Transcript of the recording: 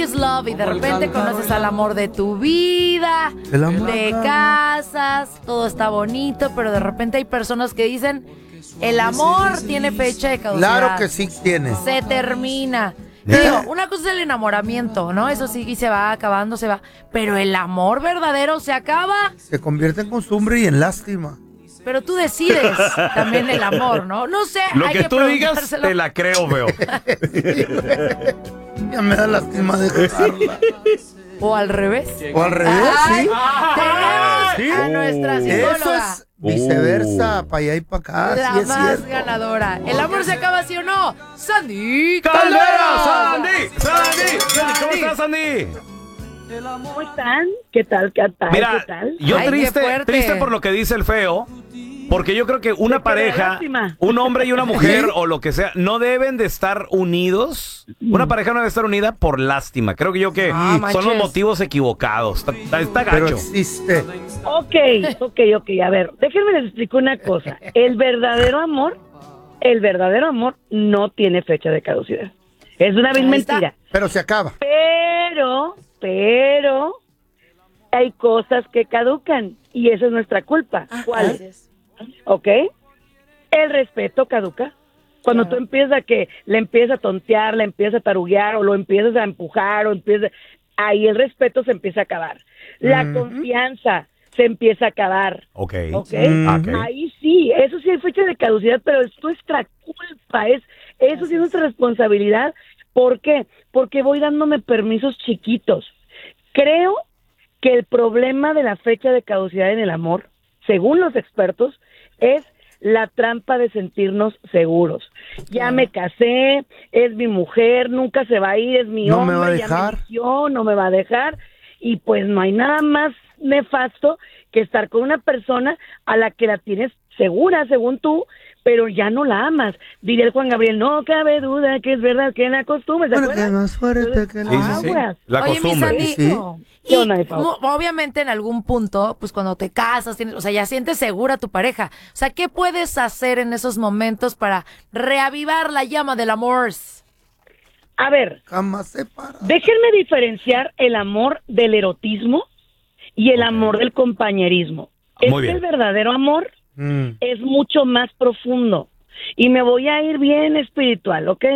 is love y de repente conoces al amor de tu vida, te casas, todo está bonito, pero de repente hay personas que dicen, el amor tiene fecha de caducidad. Claro que sí tiene. Se termina. Digo, una cosa es el enamoramiento, ¿no? Eso sí, se va acabando, se va. Pero el amor verdadero se acaba. Se convierte en costumbre y en lástima. Pero tú decides también el amor, ¿no? No sé, Lo hay que tú digas, te la creo, veo. Ya me da lástima de dejarla. O al revés. O al revés, sí. Tenemos a nuestra psicóloga. Eso es viceversa, para allá y para acá. La Sí es más cierto. ganadora. ¿El amor se acaba, sí o no? ¡Sandy ¡Caldera! Caldera! ¡Sandy! ¿Cómo estás, Sandy? ¿Cómo están? ¿Qué tal? ¿Qué tal? Mira, ¿Qué tal? yo Ay, qué fuerte. triste por lo que dice el feo, porque yo creo que una Me quedé pareja, lástima. un hombre y una mujer o lo que sea, no deben de estar unidos. Una pareja no debe estar unida por lástima. Creo que son los manches. motivos equivocados. Está Pero gacho. existe. Ok. A ver, déjenme les explico una cosa. El verdadero amor no tiene fecha de caducidad. Es una vil Ahí está. mentira. Pero se acaba. Pero hay cosas que caducan y esa es nuestra culpa. ¿Cuáles? ¿Ok? El respeto caduca. Cuando tú empiezas le empiezas a tontear, le empiezas a taruguear o lo empiezas a empujar ahí el respeto se empieza a acabar. La confianza se empieza a acabar. Ok. ¿Ok? Ok. Ahí sí, eso sí hay fecha de caducidad, pero es nuestra culpa, eso sí es nuestra responsabilidad. ¿Por qué? Porque voy dándome permisos chiquitos. Creo que el problema de la fecha de caducidad en el amor, según los expertos, es la trampa de sentirnos seguros. Ya me casé, es mi mujer, nunca se va a ir, es mi No hombre, me va a ya dejar. eligió, no me va a dejar. Y pues no hay nada más nefasto que estar con una persona a la que la tienes segura, según tú, pero ya no la amas. Diría el Juan Gabriel, no cabe duda que es verdad que la costumbre, ¿se Bueno, que acuerdan? más fuerte que la Sí. Aguas. La Oye, mi costumbre. Sandy, Sí. y ¿Qué onda, mi Pau? obviamente en algún punto, pues cuando te casas, o sea, ya sientes segura a tu pareja. O sea, ¿qué puedes hacer en esos momentos para reavivar la llama del amor? A ver, Jamás se para. déjenme diferenciar el amor del erotismo y el amor del compañerismo. Muy bien. El verdadero amor Mm. es mucho más profundo. Y me voy a ir bien espiritual, ¿ok?